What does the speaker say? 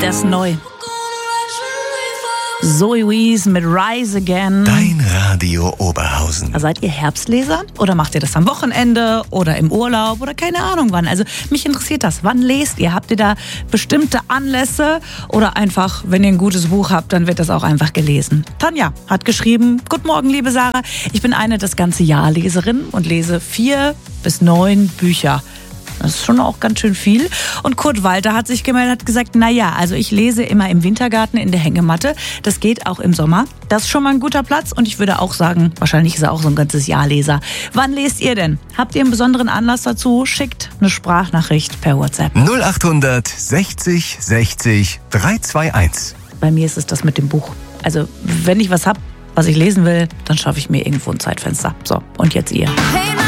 Der ist neu. Zoe Wees mit Rise Again. Dein Radio Oberhausen. Seid ihr Herbstleser oder macht ihr das am Wochenende oder im Urlaub oder keine Ahnung wann? Also mich interessiert das. Wann lest ihr? Habt ihr da bestimmte Anlässe oder einfach, wenn ihr ein gutes Buch habt, dann wird das auch einfach gelesen? Tanja hat geschrieben: Guten Morgen, liebe Sarah. Ich bin eine das ganze Jahr Leserin und lese 4 bis 9 Bücher. Das ist schon auch ganz schön viel. Und Kurt Walter hat sich gemeldet, hat gesagt, also ich lese immer im Wintergarten in der Hängematte. Das geht auch im Sommer. Das ist schon mal ein guter Platz. Und ich würde auch sagen, wahrscheinlich ist er auch so ein ganzes Jahrleser. Wann lest ihr denn? Habt ihr einen besonderen Anlass dazu? Schickt eine Sprachnachricht per WhatsApp. 0800 60 60 321. Bei mir ist es das mit dem Buch. Also wenn ich was hab, was ich lesen will, dann schaffe ich mir irgendwo ein Zeitfenster. So, und jetzt ihr.